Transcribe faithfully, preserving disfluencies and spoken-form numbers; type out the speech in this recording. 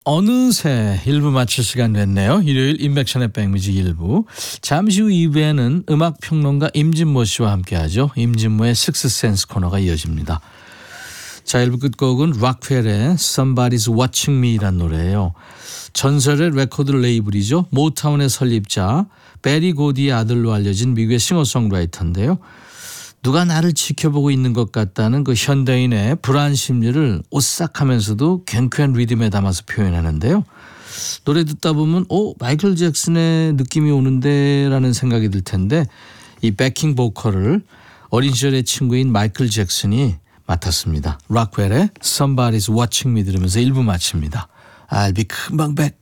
어느새 일 부 마칠 시간 됐네요. 일요일 인백션의 백뮤직 일 부. 잠시 후 이 부에는 음악평론가 임진모 씨와 함께하죠. 임진모의 식스센스 코너가 이어집니다. 자, 일 부 끝곡은 락펠의 Somebody's Watching Me라는 노래예요. 전설의 레코드 레이블이죠. 모타운의 설립자 베리 고디의 아들로 알려진 미국의 싱어송라이터인데요. 누가 나를 지켜보고 있는 것 같다는 그 현대인의 불안 심리를 오싹하면서도 경쾌한 리듬에 담아서 표현하는데요. 노래 듣다 보면 오 마이클 잭슨의 느낌이 오는데 라는 생각이 들 텐데 이 백킹 보컬을 어린 시절의 친구인 마이클 잭슨이 맡았습니다. 락웰의 Somebody's Watching Me 들으면서 일 부 마칩니다. I'll be 금방 back.